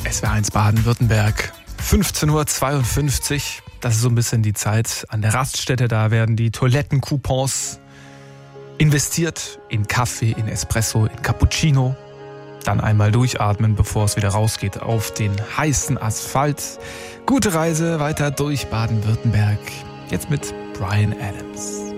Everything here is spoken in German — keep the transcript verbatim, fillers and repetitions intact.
S W R eins Baden-Württemberg, fünfzehn Uhr zweiundfünfzig. Das ist so ein bisschen die Zeit an der Raststätte. Da werden die Toilettencoupons investiert in Kaffee, in Espresso, in Cappuccino. Dann einmal durchatmen, bevor es wieder rausgeht auf den heißen Asphalt. Gute Reise weiter durch Baden-Württemberg. Jetzt mit Bryan Adams.